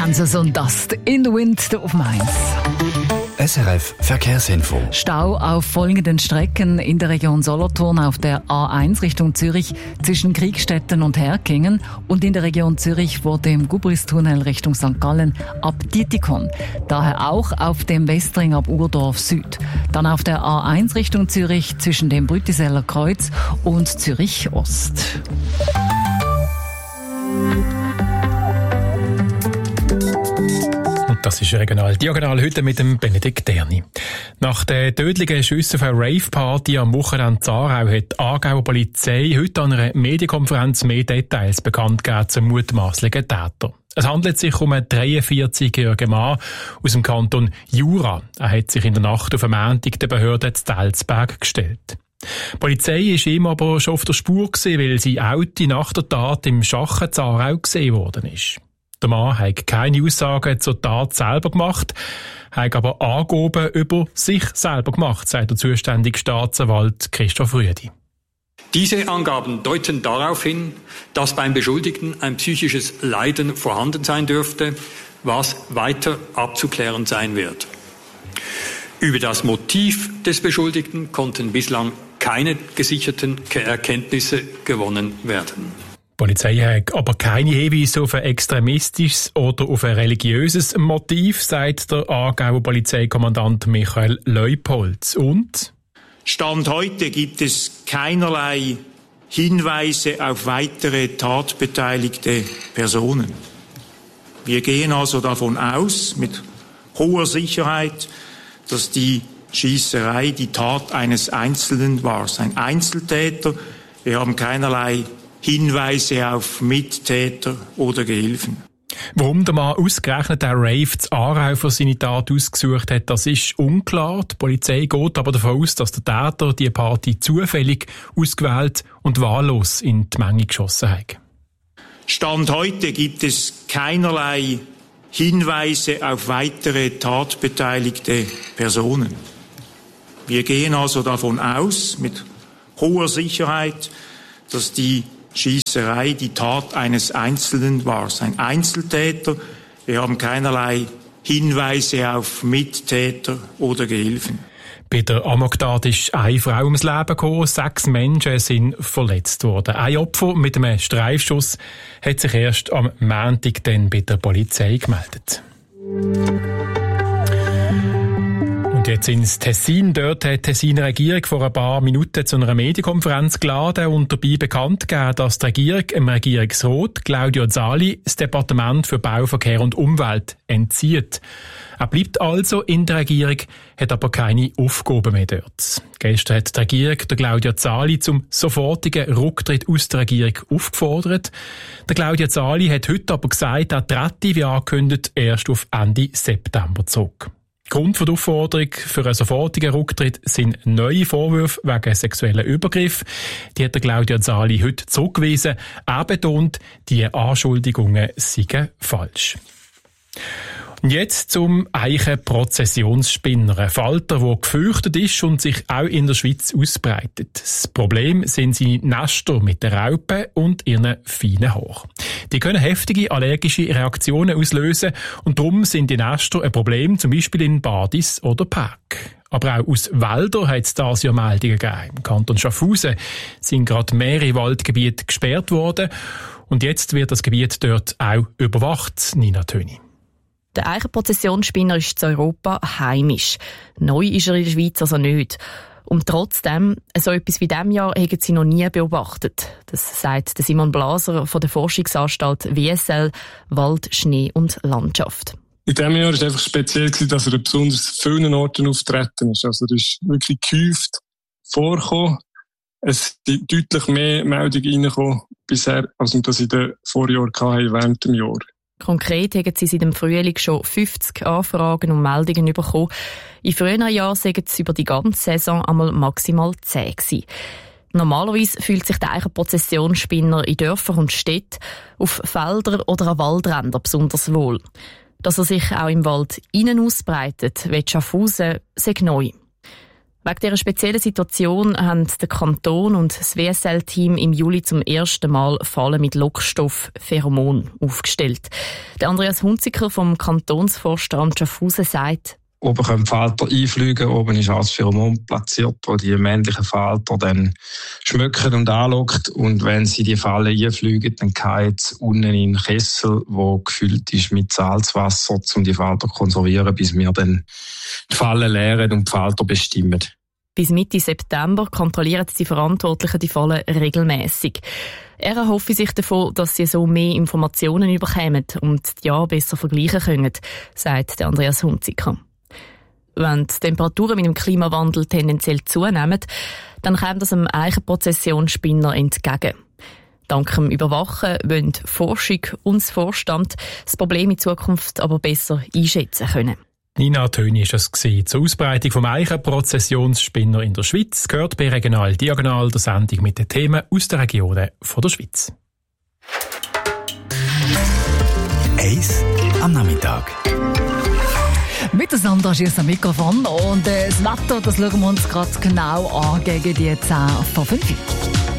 Kansas und Dust in the Wind auf Mainz. SRF Verkehrsinfo. Stau auf folgenden Strecken in der Region Solothurn auf der A1 Richtung Zürich zwischen Kriegstetten und Herkingen und in der Region Zürich vor dem Gubristunnel Richtung St. Gallen ab Dietikon. Daher auch auf dem Westring ab Urdorf Süd. Dann auf der A1 Richtung Zürich zwischen dem Brütiseller Kreuz und Zürich Ost. Das ist regional diagonal heute mit dem Benedikt Derni. Nach den tödlichen Schüssen auf einer Rave-Party am Wochenende in Aarau hat die Aargauer Polizei heute an einer Medienkonferenz mehr Details bekannt gegeben zum mutmaßlichen Täter. Es handelt sich um einen 43-jährigen Mann aus dem Kanton Jura. Er hat sich in der Nacht auf einen Montag der Behörde zu Delsberg gestellt. Die Polizei war ihm aber schon auf der Spur gewesen, weil sein Auto nach der Tat im Schachen in Aarau gesehen worden ist. Der Mann hat keine Aussagen zur Tat selber gemacht, hat aber Angaben über sich selber gemacht, sagt der zuständige Staatsanwalt Christoph Rüedi. Diese Angaben deuten darauf hin, dass beim Beschuldigten ein psychisches Leiden vorhanden sein dürfte, was weiter abzuklären sein wird. Über das Motiv des Beschuldigten konnten bislang keine gesicherten Erkenntnisse gewonnen werden. Die Polizei hat aber keine Hinweise auf ein extremistisches oder auf ein religiöses Motiv, sagt der Aargauer Polizeikommandant Michael Leupolz. Und? Stand heute gibt es keinerlei Hinweise auf weitere tatbeteiligte Personen. Wir gehen also davon aus, mit hoher Sicherheit, dass die Schiesserei die Tat eines Einzelnen war. Ein Einzeltäter. Wir haben keinerlei Hinweise auf Mittäter oder Gehilfen. Warum der Mann ausgerechnet den Rave zu Aarau für seine Tat ausgesucht hat, das ist unklar. Die Polizei geht aber davon aus, dass der Täter die Party zufällig ausgewählt und wahllos in die Menge geschossen hat. Stand heute gibt es keinerlei Hinweise auf weitere tatbeteiligte Personen. Wir gehen also davon aus, mit hoher Sicherheit, dass die Schiesserei die Tat eines Einzelnen war. Ein Einzeltäter. Wir haben keinerlei Hinweise auf Mittäter oder Gehilfen. Bei der Amoktat ist eine Frau ums Leben gekommen, 6 Menschen sind verletzt worden. Ein Opfer mit einem Streifschuss hat sich erst am Montag dann bei der Polizei gemeldet. Jetzt ins Tessin. Dort hat die Tessiner Regierung vor ein paar Minuten zu einer Medienkonferenz geladen und dabei bekannt gegeben, dass die Regierung im Regierungsrat Claudio Zali das Departement für Bau, Verkehr und Umwelt entzieht. Er bleibt also in der Regierung, hat aber keine Aufgaben mehr dort. Gestern hat die Regierung der Claudio Zali zum sofortigen Rücktritt aus der Regierung aufgefordert. Der Claudio Zali hat heute aber gesagt, er trete, wie angekündigt, erst auf Ende September zurück. Grund für die Aufforderung für einen sofortigen Rücktritt sind neue Vorwürfe wegen sexueller Übergriff. Die hat der Claudio Zali heute zurückgewiesen. Er betont, die Anschuldigungen seien falsch. Und jetzt zum Eichenprozessionsspinner. Ein Falter, der gefürchtet ist und sich auch in der Schweiz ausbreitet. Das Problem sind seine Nester mit den Raupen und ihren feinen Haaren. Die können heftige allergische Reaktionen auslösen und darum sind die Nester ein Problem, zum Beispiel in Badis oder Park. Aber auch aus Wäldern hat es dieses Jahr Meldungen gegeben. Im Kanton Schaffhausen sind gerade mehrere Waldgebiete gesperrt worden und jetzt wird das Gebiet dort auch überwacht. Nina Töni. Der Eichenprozessionsspinner ist in Europa heimisch. Neu ist er in der Schweiz also nicht. Und trotzdem, so etwas wie diesem Jahr haben sie noch nie beobachtet. Das sagt Simon Blaser von der Forschungsanstalt WSL Wald, Schnee und Landschaft. In diesem Jahr war es einfach speziell, dass er an besonders vielen Orten auftreten ist. Also er ist wirklich gehäuft vorgekommen. Es sind deutlich mehr Meldungen reingekommen bisher, als wir das in den Vorjahren hatten, während dem Jahr. Konkret haben sie seit dem Frühling schon 50 Anfragen und Meldungen bekommen. In früheren Jahren waren es über die ganze Saison einmal maximal 10 gewesen. Normalerweise fühlt sich der Eichenprozessionsspinner in Dörfern und Städten, auf Feldern oder an Waldrändern besonders wohl. Dass er sich auch im Wald innen ausbreitet, wie Schaffhausen, sei neu. Wegen dieser speziellen Situation haben der Kanton und das WSL-Team im Juli zum ersten Mal Fallen mit Lockstoff Pheromon aufgestellt. Der Andreas Hunziker vom Kantonsforstamt Schaffhausen sagt: Oben können die Falter einfliegen, oben ist auch das Pheromon platziert, wo die männlichen Falter dann schmücken und anlockt. Und wenn sie die Falle einfliegen, dann geht es unten in den Kessel, der gefüllt ist mit Salzwasser, um die Falter zu konservieren, bis wir dann die Falle leeren und die Falter bestimmen. Bis Mitte September kontrollieren die Verantwortlichen die Fallen regelmäßig. Er erhoffe sich davon, dass sie so mehr Informationen bekommen und die Jahre besser vergleichen können, sagt der Andreas Hunziker. Wenn die Temperaturen mit dem Klimawandel tendenziell zunehmen, dann kommt das dem Eichenprozessionsspinner entgegen. Dank dem Überwachen wollen Forschung und das Vorstand das Problem in Zukunft aber besser einschätzen können. Nina Töni war das zur Ausbreitung vom Eichenprozessionsspinner in der Schweiz. Gehört bei Regional Diagonal der Sendung mit den Themen aus den Regionen der Schweiz. 1 am Nachmittag. Mit der Sandra Schiess am Mikrofon und das Wetter, das schauen wir uns gerade genau an gegen die 10 vor 5.